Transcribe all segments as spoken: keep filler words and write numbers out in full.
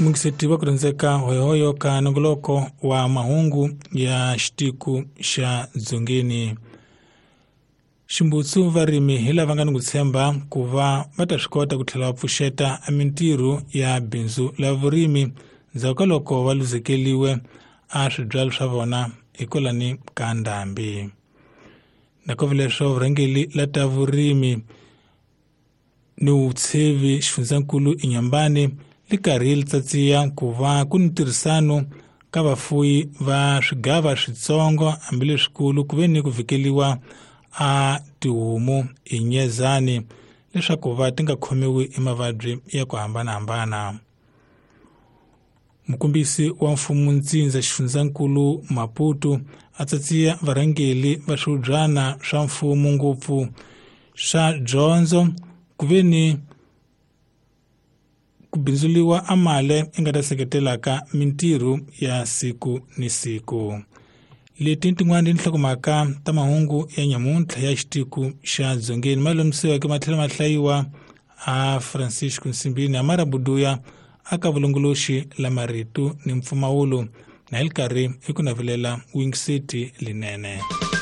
mungisetiwa kurinzeka hoyohoyo ka nongoloko wa mahungu ya xitiku xa dzongeni. Ximbutsu varimi hi lava nga ni ku tshemba ku va va ta swi kota ku tlhela va pfuxeta a mintirho ya bindzu la vurimi ndzhaku ka loko va luzekeliwe a swibyalo swa vona hikwalani ka ndhambi. Nakova leswo vurhangeli la ta vurimi ni vutshevi xifundzankulu iNyambani li karhi li tsatsiya ku va ku ni tirhisano ka vafuyi va swigava switsongo hambileswikulu ku ve ni ku vhikeliwa a tihomu hi Nyezani leswaku va ti nga khomiwi hi mavabyi ya ku hambanahambana. Mukombisi wa mfumo ntsindza xifundzankulu Maputo a tsatsiya varhangeli va swibyana swa mfumo ngopfu swa dyondzo ku ve ni ku bindzuliwa a mali nga ta seketelaka mintirho ya siku ni siku. Leti tin'wana ni nhlokomhaka ta mahungu ya nyamuntlha ya xitiku xa dzongeni ma lombisiwa ke matlhela ma hlayiwa a Francisco Nsimbini amara buduya aka vulongoloxi la marito ni mpfumawulo na hi karhi hi ku navelela Wing City linene.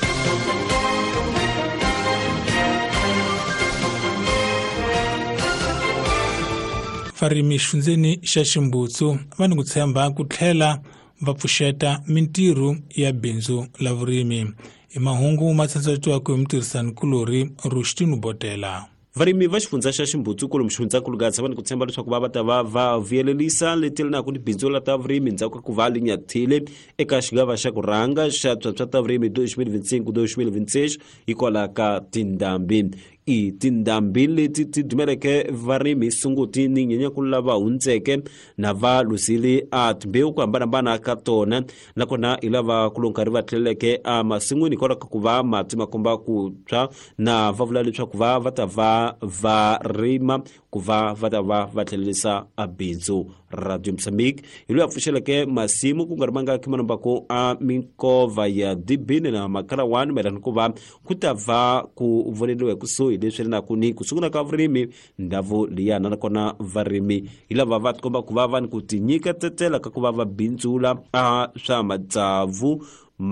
Varimi xifundzeneni xa Ximbutsu va ni ku tshemba ku tlhela va pfuxeta mintirho ya bindzu la vurimi. Hi mahungu ma tsantsatiwaka hi mutirhisani kulori Rushdie Botela. Varimi va xifundza xa Ximbutsu kolomu xifundzankulu gatsa va ni ku tshemba leswaku va va ta va va vuyelelisa leti linaka ni bindzu la ta vurimi ndzhaku ka ku va linyathile eka xigava xa ku rhanga xa swa ta vurimi twenty twenty-five twenty twenty-six hikwalaho ka tindhambi. I tindhambi leti ti dumeleke varimi sunguti ni nyenyakulu lava hundzeke na va lusile a timbewu ku hambanahambana ka tona nakona hi lava kulonkarhi va tlheleleke a masin'wini hikwalaho ka ku va mati ma komba ku tshwa na va vula leswaku va va ta va va rima ku va va ta va va tlhelelisa a bindzu. Radio Mozambique hi loyi a pfuxeleke masimu ku nga ri mangaki manombako a minkova ya dibini na makalawani mayelana ku va ku ta va ku voneliwa kusuhi leswi linaku ni ku sungula ka vurimi ndhavu liyana nakona varimi hi lava va tikomba ku va va ni ku tinyika tsetela ka ku va va bindzula a swa matsavu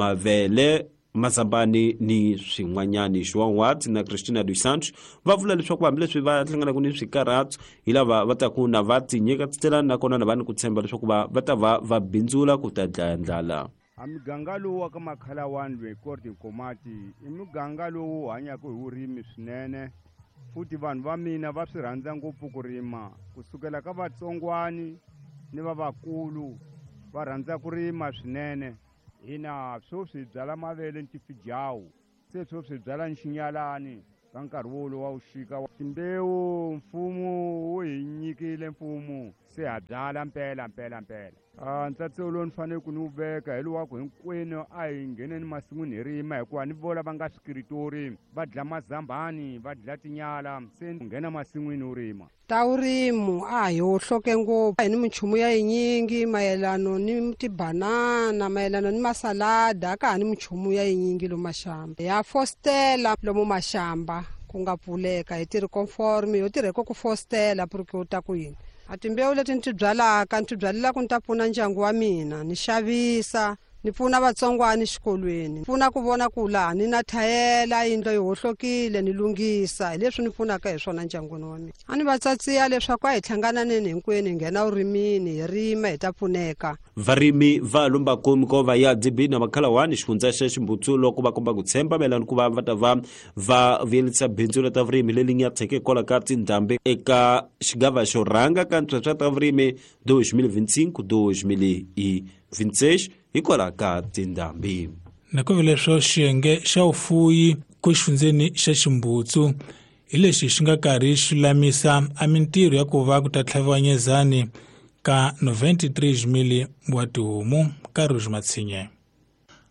mavele Mazambani ni swin'wanyani Xiwanwati na Christina dos Santos va vula leswaku hambileswi va hlanganaka ni swikaratso hi lava va ta ku na va tinyika tsetela nakona na va ni ku tshemba leswaku va va ta va va bindzula ku ta dlaya ndlala. A muganga lowu wa ka Makhalawani loyi Korti Nkomati i muganga lowu hanyaka hi vurimi swinene futhi vanhu va mina va swi rhandza ngopfu ku rima kusukela ka vatsongwani ni vavakulu va rhandza ku rima swinene. Hina swo swi byala mavele ni tifijawu se swo swi byala ni xinyalani ka nkarhi wolo wa uxika timbewu mfumo wu hi nyikile mfumo se ha byala mpela mpela mpela. Ah ntsatso lowu ni fanele ku ni wu veka hi lowaku hinkwenu a hi ngheneni masin'wini hi rima hikuva ni vola va nga swikiritori va dya mazambani va dya tinyala se ni nghena masin'wini wo rima. Ta vurimu a hi wo hloke ngopfu hi ni minchumu ya yinyingi mayelano ni tibanana mayelano ni masalada ka ha ni minchumu ya yinyingi lomu maxamba ya fostela lomu maxamba ku nga pfuleka hi tiri conform yo tirheka ku fostela porque u ta ku yini a timbewu leti ni ti byalaka ni ti byalelaku ni ta pfuna ndyangu wa mina ni xavisa ni pfuna vatsongwani xikolweni ni pfuna ku vona ku laha ni na thayela yindlo yi hohlokile ni lunghisa hi leswi ni pfunaka hi swona ndyangwini wa mina. A ni va tsatsiya leswaku a hi hlangananeni hinkwenu hi nghena vurimini hi rima hi ta pfuneka. Varimi va lombako mikova ya dibini na Makhalawani xifundza xa Ximbutsu loko va komba ku tshemba mayelana ku va va ta va va vuyelisa bindzu la ta vurimi leyi nyatheke hikwalaho ka tindhambi eka xigava xo rhanga ka swa ta vurimi twenty twenty-five twenty twenty-six hikwalaho ka tindhambi. Nakova leswo xiyenge xa vufuyi ku xifundzeni xa Ximbutsu hi lexi xi nga karhi xi lamisa a mintirho ya ku va ku ta tlhaviwa Nyezani ka ninety-three mili wa tihomu ka Roxy Matsinye.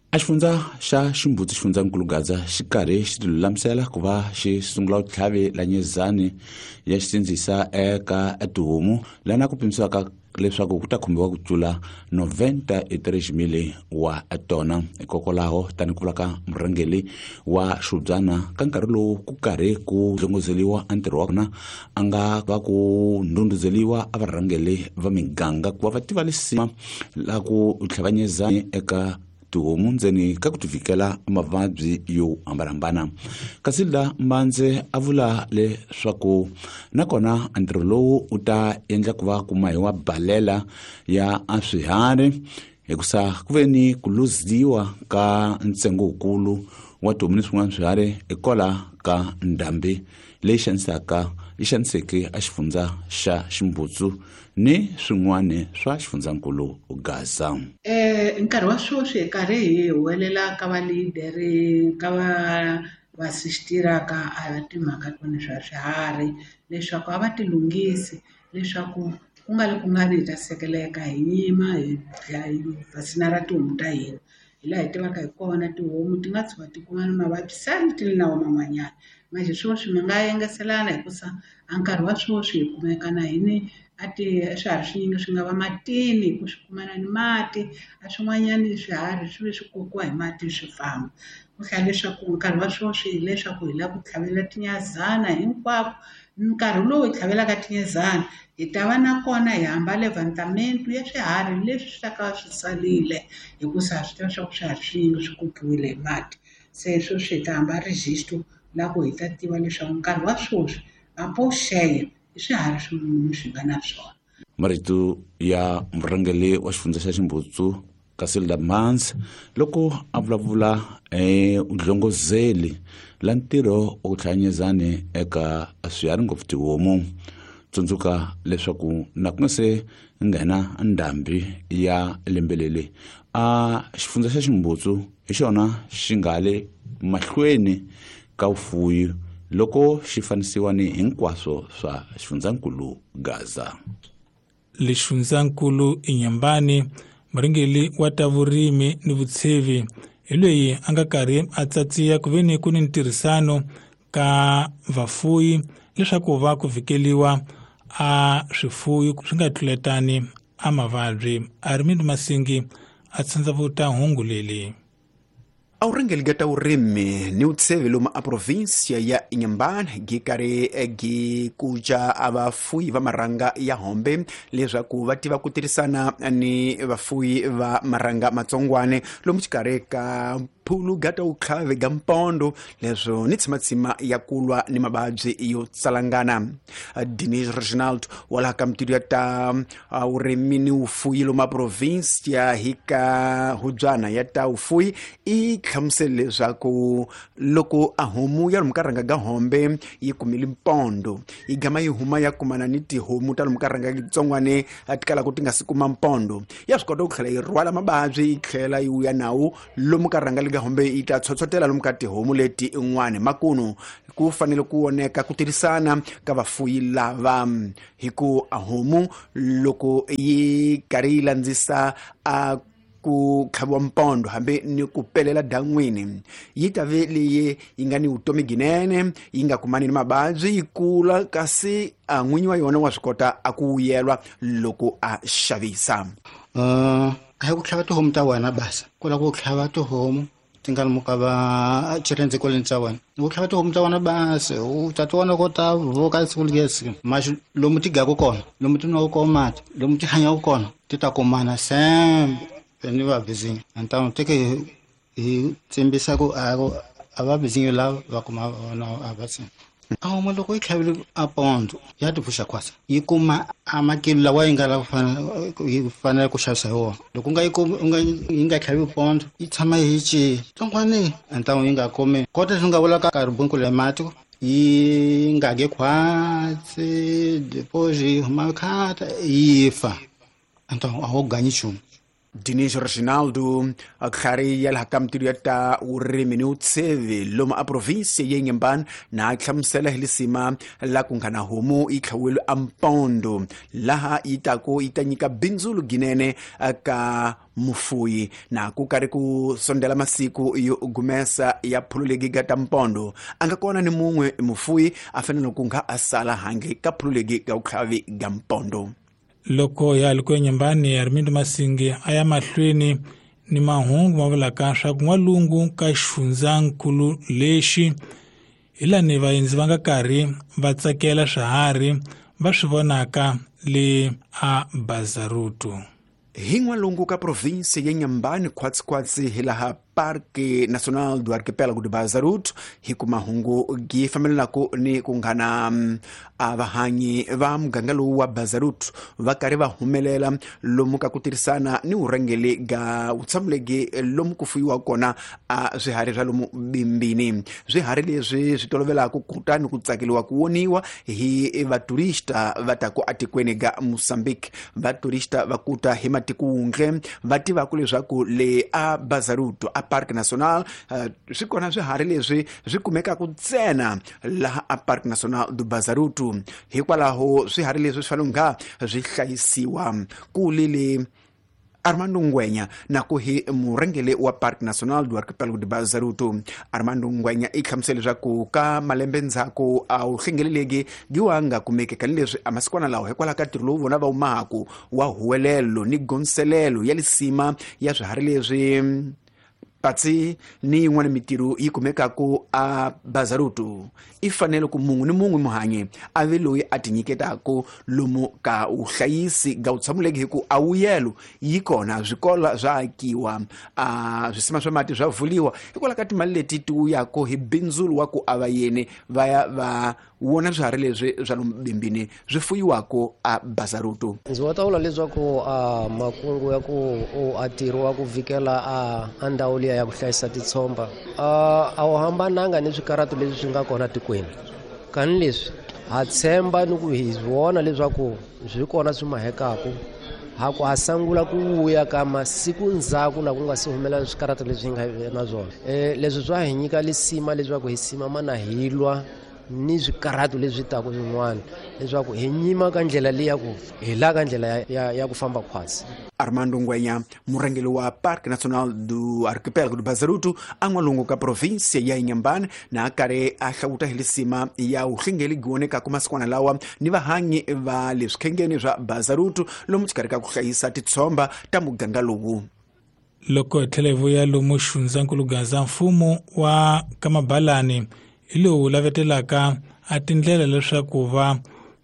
A xifundza xa Ximbudzi xifundzankulu Gaza xi karhi xi tilulamisela ku va xi sungula vutlhavi la Nyezani ya xitsindzisa eka tihomu lana ku pimisiwaka leswaku ku ta khumbiwa ku tlula noventa e tres mili wa tona. Hikokwalaho tani ku vulaka murhangeli wa Shubyana ka nkarhi lowu ku karhi ku dlongozeliwa a ntirho wa kona a nga va ku ndhundhuzeliwa a varhangeli va miganga ku va va tiva lesima la ku tlhava Nyezani eka tihomu ndzeni ka ku tivikela mavabyi yo hambanahambana. Kasilda Mbanze a vula leswaku nakona ntirho lowu u ta endla ku va kuma hi wa balela ya swiharhi hikusa ku ve ni ku luziwa ka ntsengo wukulu wa tihomu ni swin'wana swiharhi hikola ka ndhambi leyi xanisaka yi xaniseke a xifundza xa Ximbudzu ni swin'wana swa xifundzankulu Gaza. Eh nkarhi wa swoswi hi karhi hi huwelela ka va leaderi ka va va sistiraka a timhaka toni swa swiharhi leswaku a va tilunghisi leswaku ku nga le ku nga ni ta sekeleka hi nyima hi vasina ra tihomu ta hina hi laha hi tivaka hi kona tihomu ti nga tshuka ti kuma na mavabyi sani ti na man'wanyana manje swoswi mi nga yengeselana hikusa a nkarhi wa swoswi hi kumeka na hini a ti swiharhi swinyingi swi nga va matini ku swi kumana ni mati a swin'wanyani swiharhi swi ve swi kokiwa hi mati swi famba ku hlaya leswaku nkarhi wa swoswi hi leswaku hi lava ku tlhavela tinyazana hinkwako nkarhi lowu hi tlhavelaka tinyazana hi ta va na kona hi hamba levantamento ya swiharhi leswi swi ta ka swi salile hikusa swi tiva swa ku swiharhi swinyingi swi kokiwile hi mati se swoswi hi ta hamba registro la ku hi ta tiva leswaku nkarhi wa swoswi apoxeya swiharhi swin'wana swi nga na swona. Marito ya murhangeli wa xifundza xa Ximbudzu Kasilda Mbanze loko a vulavula eh udlongozeli la ntirho wa ku tlhava Nyezani eka swiharhi ngopfu tihomu. Tsundzuka leswaku na ku nga se nghena ndhambi ya lembelele a xifundza xa Ximbudzu hi xona xi nga le mahlweni ka vufuwi loko xi fanisiwa ni hinkwaswo swa xifundzankulu Gaza. Lexifundzankulu Inyambani murhangeli wa ta vurimi ni vutshevi hi loyi a nga karhi a tsatsiya ku ve ni ku ni ntirhisano ka vafuwi leswaku va ku vikeliwa a swifuwi swi nga tluletani a mavabyi. Armid Masingi a tsandzavuta hungu leli. A urhangeli ga ta vurimi ni vutshevi lomu a provinsia ya Inyambani gi karhi gi kuja a vafuwi va marhanga ya hombe leswaku va tiva ku tirhisana ni vafuwi va marhanga matsongwane lomu xikarhi ka phulu gata utlhave ga mpondo leswo ni tshimatsima ya kulwa ni mababyi yo tsalangana. Denise Reginald wala ka mtidu ya ta urimi ni ufuyi lo ma provinsia hika Hudzwana ya ta ufuyi i khamsele leswaku loko a homu ya lomukaranga ga hombe yi kumile mpondo igama yi huma ya kumana ni tihomu ta lomukaranga gitsongwane atikala ku tinga sikuma mpondo ya swikota ku khela yi rwala mababyi ikhela yi uya nawu lomukaranga hombe ita tsotsotela lomu ka tihomu leti in'wana makuno ku fanele ku oneka ku tirhisana ka vafuyi lava hi ku a homu loko yi karhi landzisa a ku khaviwa mpondo hambe ni ku pelela dan'wini yi ta ve leyi yi nga ni vutomi ginene yi nga kumani ni mababyi yi kula kasi a n'winyi wa yona wa swi kota a ku vuyelwa loko a xavisa. Uh, a hi ku tlhava tihomu ta wena basa ku la ku tlhava tihomu tingana muka va chirenze ko lentsa wena u tlhava tihomu ta wena basa u ta twana ko ta voka sikulugesi mashi lomu ti gago kona lomu ti no ko mati lomu ti hanya kona ti ta komana sem ni va vizinyo antano teke hi tsembisa ku a a va vizinyo la va kuma na a va tse a homu loko yi tlhavile a pondo ya ti pfuxa kwasa yi kuma a makilo lawa yi nga la fana yi fanele ku xavisa yona loko nga yi nga yi nga tlhavi pondo yi tshama yi ci tsongwane antano yi nga kome kota swi nga vula ka karibunku le mati yi nga ge kwatse deposit makhata yi fa antano a ho ganyi chumu Dinis Reginaldo khari ya lahaka mtiru ya ta urimi ni utseve loma a provinsia ya Inhambane na aklamusela hilisima la kungana homo ikhawelu ampondo laha itako itanyika binzulu ginene ka mufuyi na kukari kusondela masiku yo gumesa ya phululegi ga tampondo angakona ni mungwe mufuyi afenelo kunga asala hange ka phululegi ga ukhavi ga mpondo. Loko ya liko Inhambane Armindo Masingi aya mahlweni ni mahungu mavulaka swa ku n'walungu ka xifundzankulu lexi ila ni vaendzi va nga karhi va tsakela swiharhi va swi vonaka le a Bazaruto. Hi n'walungu ka provinsia ya Inhambane khwatsikhwatsi hi laha Parque Nacional do Arquipélago de Bazaruto hi ku mahungu gi fambelanaku ni ku nghana a vahanyi va muganga lowu wa Bazaruto va karhi va humelela lomu ka ku tirhisana ni urhangeli ga utsamulegi lomu ku fuyiwa kona a swiharhi swa lomu bimbini. Swiharhi leswi swi tolovelaku kutani ku tsakeliwa ku woniwa hi vaturista va taku atikweni ga Moçambique. Vaturista va kuta hi matikuwungle va tivaku leswaku le a Bazaruto a Parque Nacional uh, swi kona swiharhi leswi swi kumekaka ntsena laha a Parque Nacional do Bazaruto. Hikwalaho swiharhi leswi swi fanunga swi hlayisiwa ku lile Armando Ngwenya na ku hi murhangeli wa Parque Nacional do Arquipélago de Bazaruto. Armando Ngwenya i hlamusele leswaku ka malembe ndzhaku a uhlengelelegi giwanga kumekeka leswi amasikwana lawa hikwalaho ka ntirho lowu vona va umaku wa huwelelo ni gonselelo ya lisima ya swiharhi leswi patsi ni yin'wana mitiru yi kumekaku a Bazaruto i fanele ku mungu ni mungu muhanye ave loyi a tinyiketaku lomu ka uhlayisi ga utsamulegi hi ku awuyelo yi kona swikola swa akiwa a swisima swa mati swa vuliwa hikwalaho ka timali leti ti vuyako hi bindzulu wa ku ava yene va ya va wona swiharhi leswi swa lomu bimbini swi fuyiwako a Bazaruto. Ndzi wa ta vula leswaku a makungu ya ku a tirho wa ku vikela a a ndhawu liya ya ku hlayisa titshomba a wu hambananga ni swikaratu leswi swi nga kona tikweni kani leswi ha tshemba ni ku hi vona leswaku swi kona swi mahekaku ha ku ha sangula ku vuya ka masiku ndzhaku la ku nga si humelela swikaratu leswi nga na swona eh leswi swa hi nyika lisima leswaku hi sima mana hilwa ni swikaratu leswi taku swin'wana leswaku hi nyima ka ndlela liya ku hi la ka ndlela ya, ya, ya ku famba khwatsi. Armando Ngwenya murhangeli wa Parque Nacional do Arquipélago do Bazaruto a n'walungu ka provinsia ya Inhambane na a karhi a hlawuta hi lisima ya uhlengeli giwoneka ku masikwana lawa ni vahanyi va le swikhengeni swa Bazaruto lomu xikarhi ka ku hlayisa titshomba ta muganga lowu. Loko tlhelevu ya lomu xifundzankulu Gaza mfumo wa ka Mabalani hi lowu lavetelaka a tindlela leswaku va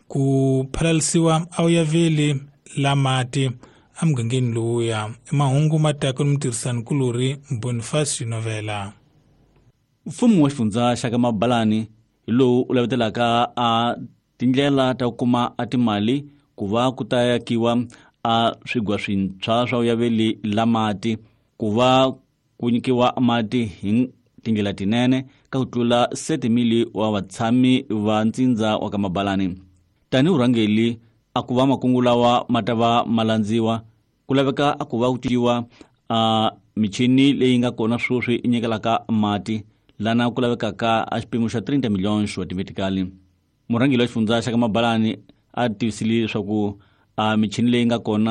ku phalalisiwa a wuyaveli la mati a mugangeni lowuya. I mahungu matako ni mutirhisani kulori Boniface Novela. Mfumo wa xifundza xa ka Mabalani hi lowu u lavetelaka a tindlela ta ku kuma a timali ku va ku ta yakiwa a swigwa swintshwa swa wuyaveli la mati ku va ku nyikiwa mati hi tindlela tinene ka ku tlula sete mili wa vatshami va ntsindza wa ka Mabalani. Tani urhangeli a ku va makungu lawa ma ta va malandziwa ku laveka a ku va ku tiwa a michini leyi nga kona swoswi i nyikelaka mati lana ku lavekaka a xipimo xa thirty million wa timetikali. Murhangeli wa xifundza xa ka Mabalani a tivisile leswaku a michini leyi nga kona